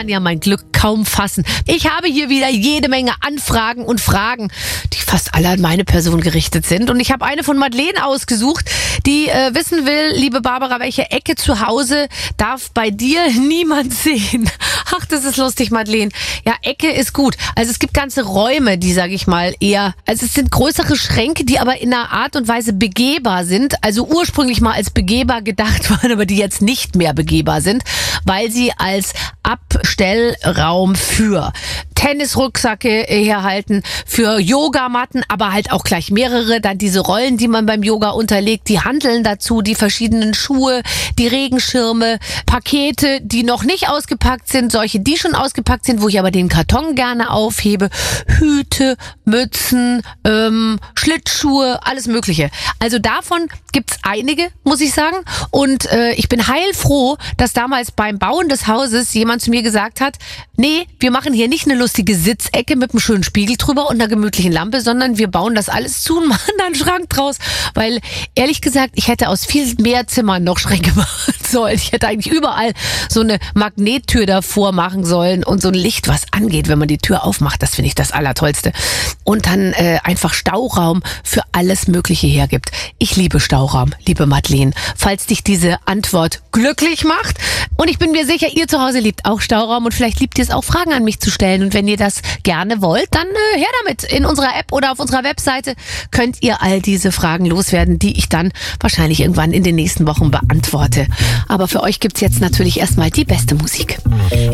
ja mein Glück kaum fassen. Ich habe hier wieder jede Menge Anfragen und Fragen, die fast alle an meine Person gerichtet sind. Und ich habe eine von Madeleine ausgesucht, die wissen will, liebe Barbara, welche Ecke zu Hause darf bei dir niemand sehen? Ach, das ist lustig, Madeleine. Ja, Ecke ist gut. Also es gibt ganze Räume, die, sage ich mal, eher, also es sind größere Schränke, die aber in einer Art und Weise begehbar sind. Also ursprünglich mal als begehbar gedacht waren, aber die jetzt nicht mehr begehbar sind, weil sie als Abstellraum für Tennisrucksäcke herhalten, für Yogamatten, aber halt auch gleich mehrere, dann diese Rollen, die man beim Yoga unterlegt, die Hanteln dazu, die verschiedenen Schuhe, die Regenschirme, Pakete, die noch nicht ausgepackt sind, solche, die schon ausgepackt sind, wo ich aber den Karton gerne aufhebe, Hüte, Mützen, Schlittschuhe, alles Mögliche. Also davon gibt's einige, muss ich sagen. Und ich bin heilfroh, dass damals beim Bauen des Hauses jemand zu mir gesagt hat, nee, wir machen hier nicht eine lustige Sitzecke mit einem schönen Spiegel drüber und einer gemütlichen Lampe, sondern wir bauen das alles zu und machen da einen Schrank draus. Weil, ehrlich gesagt, ich hätte aus viel mehr Zimmern noch Schränke machen sollen. Ich hätte eigentlich überall so eine Magnettür davor machen sollen und so ein Licht, was angeht, wenn man die Tür aufmacht. Das finde ich das Allertollste. Und dann einfach Stauraum für alles Mögliche hergibt. Ich liebe Stauraum, liebe Madeleine. Falls dich diese Antwort glücklich macht. Und ich bin mir sicher, ihr zu Hause liebt auch Stauraum und vielleicht liebt ihr es auch, Fragen an mich zu stellen. Und wenn ihr das gerne wollt, dann her damit. In unserer App oder auf unserer Webseite könnt ihr all diese Fragen loswerden, die ich dann wahrscheinlich irgendwann in den nächsten Wochen beantworte. Aber für euch gibt's jetzt natürlich erstmal die beste Musik.